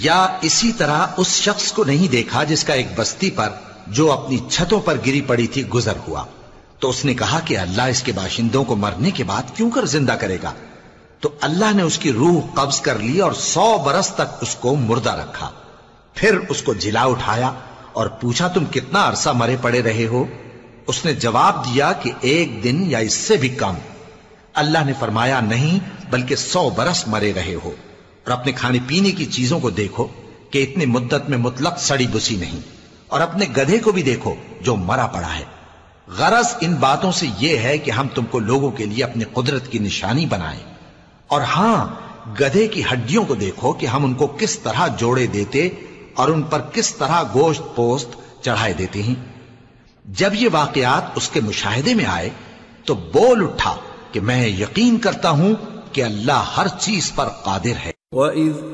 या इसी तरह उस शख्स को नहीं देखा जिसका एक बस्ती पर जो अपनी छतों पर गिरी पड़ी थी गुजर हुआ, तो उसने कहा कि अल्लाह इसके बाशिंदों को मरने के बाद क्यों कर जिंदा करेगा। तो अल्लाह ने उसकी रूह कब्ज कर ली और 100 बरस तक उसको मुर्दा रखा। फिर उसको जिला उठाया और पूछा, तुम कितना अरसा मरे पड़े रहे हो? उसने जवाब दिया कि 1 दिन या इससे भी कम। अल्लाह ने फरमाया, नहीं बल्कि 100 बरस मरे रहे हो। और अपने खाने पीने की चीजों को देखो कि इतनी मुद्दत में मुतलक सड़ी बुसी नहीं, और अपने गधे को भी देखो जो मरा पड़ा है। गरज इन बातों से यह है कि हम तुमको लोगों के लिए अपनी कुदरत की निशानी बनाएं। और हां, गधे की हड्डियों को देखो कि हम उनको किस तरह जोड़े देते और उन पर किस तरह गोश्त पोस्त चढ़ाए देते हैं। जब ये वाकयात उसके मुशाहिदे में आए तो बोल उठा कि मैं यकीन करता हूं कि अल्लाह हर चीज पर कादिर है।